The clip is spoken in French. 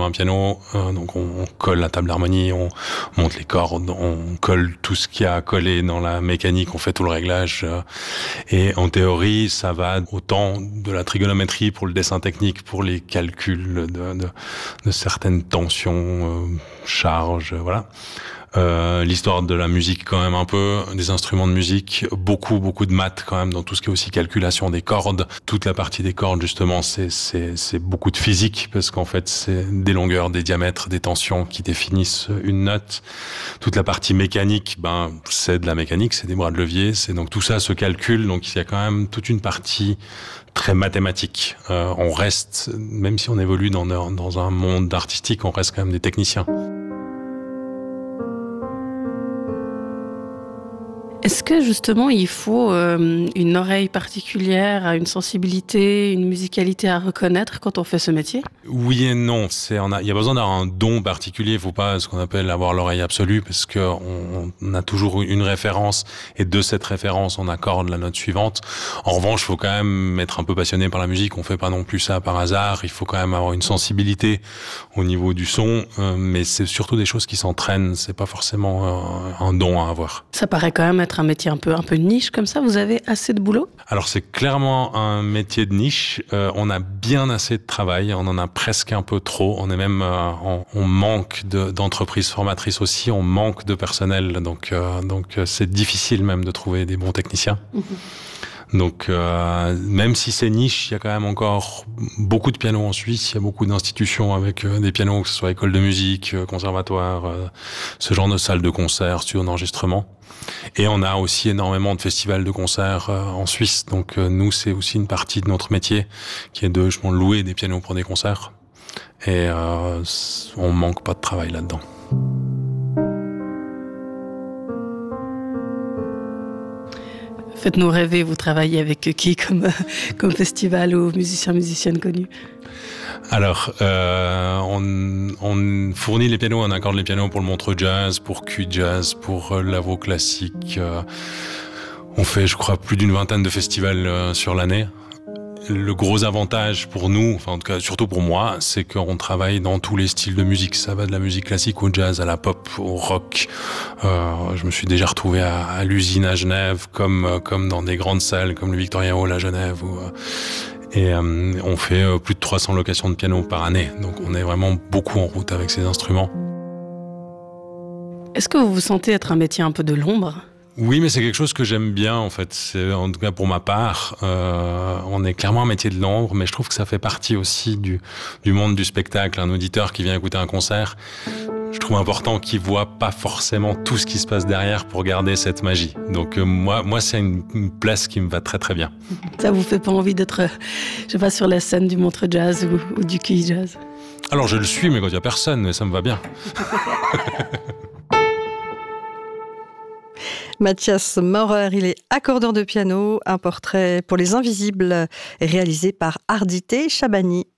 un piano, donc on colle la table d'harmonie, on monte les cordes, on colle tout ce qu'il y a à coller dans la mécanique, on fait tout le réglage. Et en théorie, ça va autant de la trigonométrie pour le dessin technique, pour les calculs de certaines tensions, charges, voilà. L'histoire de la musique quand même un peu, des instruments de musique, beaucoup de maths quand même dans tout ce qui est aussi calculation des cordes. Toute la partie des cordes justement, c'est beaucoup de physique parce qu'en fait c'est des longueurs, des diamètres, des tensions qui définissent une note. Toute la partie mécanique, c'est de la mécanique, c'est des bras de levier, c'est donc tout ça se calcule, donc il y a quand même toute une partie très mathématique. On reste, même si on évolue dans un monde artistique, on reste quand même des techniciens. Est-ce que justement il faut une oreille particulière, une sensibilité, une musicalité à reconnaître quand on fait ce métier ? Oui et non. Il y a besoin d'avoir un don particulier. Il faut pas ce qu'on appelle avoir l'oreille absolue parce que on a toujours une référence et de cette référence on accorde la note suivante. En revanche, il faut quand même être un peu passionné par la musique. On fait pas non plus ça par hasard. Il faut quand même avoir une sensibilité au niveau du son, mais c'est surtout des choses qui s'entraînent. C'est pas forcément un don à avoir. Ça paraît quand même être un métier un peu niche comme ça. Vous avez assez de boulot ? Alors c'est clairement un métier de niche. On a bien assez de travail. On en a presque un peu trop. On est même, on manque d'entreprises formatrices aussi. On manque de personnel. Donc c'est difficile même de trouver des bons techniciens. Donc même si c'est niche, il y a quand même encore beaucoup de pianos en Suisse. Il y a beaucoup d'institutions avec des pianos, que ce soit école de musique, conservatoire, ce genre de salles de concert, studio d'enregistrement. Et on a aussi énormément de festivals de concerts en Suisse. Donc nous, c'est aussi une partie de notre métier qui est de louer des pianos pour des concerts. Et on manque pas de travail là-dedans. Faites-nous rêver, vous travaillez avec qui comme festival ou musicienne connus ? Alors, on fournit les pianos, on accorde les pianos pour le Montreux Jazz, pour Q-Jazz, pour Lavaux Classique. On fait, je crois, plus d'une vingtaine de festivals sur l'année. Le gros avantage pour nous, enfin en tout cas surtout pour moi, c'est qu'on travaille dans tous les styles de musique. Ça va de la musique classique au jazz, à la pop, au rock. Je me suis déjà retrouvé à l'usine à Genève, comme dans des grandes salles comme le Victoria Hall à Genève. Et on fait plus de 300 locations de piano par année. Donc on est vraiment beaucoup en route avec ces instruments. Est-ce que vous vous sentez être un métier un peu de l'ombre ? Oui, mais c'est quelque chose que j'aime bien, en fait. C'est, en tout cas, pour ma part, on est clairement un métier de l'ombre, mais je trouve que ça fait partie aussi du monde du spectacle. Un auditeur qui vient écouter un concert, je trouve important qu'il voit pas forcément tout ce qui se passe derrière pour garder cette magie. Donc, moi, c'est une place qui me va très, très bien. Ça vous fait pas envie d'être, je sais pas, sur la scène du Montreux Jazz ou du Quai Jazz ? Alors, je le suis, mais quand il y a personne, mais ça me va bien. Mathias Maurer, il est accordeur de piano, un portrait pour les invisibles réalisé par Ardité Chabani.